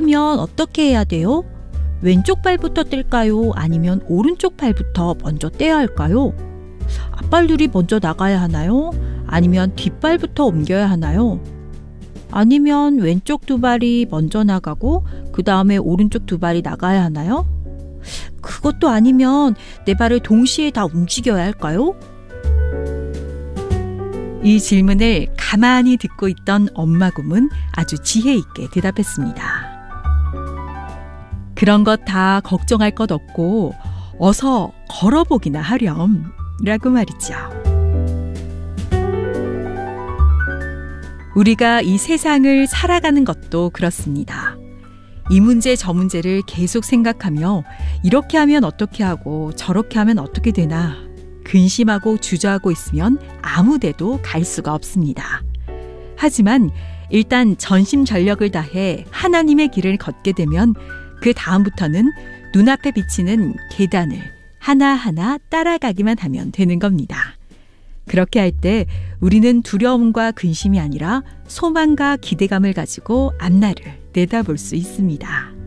뛰려면 어떻게 해야 돼요? 왼쪽 발부터 뗄까요? 아니면 오른쪽 발부터 먼저 떼야 할까요? 앞발들이 먼저 나가야 하나요? 아니면 뒷발부터 옮겨야 하나요? 아니면 왼쪽 두 발이 먼저 나가고 그 다음에 오른쪽 두 발이 나가야 하나요? 그것도 아니면 내 발을 동시에 다 움직여야 할까요? 이 질문을 가만히 듣고 있던 엄마 곰은 아주 지혜 있게 대답했습니다. 그런 것 다 걱정할 것 없고 어서 걸어보기나 하렴 라고 말이죠. 우리가 이 세상을 살아가는 것도 그렇습니다. 이 문제 저 문제를 계속 생각하며 이렇게 하면 어떻게 하고 저렇게 하면 어떻게 되나 근심하고 주저하고 있으면 아무 데도 갈 수가 없습니다. 하지만 일단 전심전력을 다해 하나님의 길을 걷게 되면 그 다음부터는 눈앞에 비치는 계단을 하나하나 따라가기만 하면 되는 겁니다. 그렇게 할 때 우리는 두려움과 근심이 아니라 소망과 기대감을 가지고 앞날을 내다볼 수 있습니다.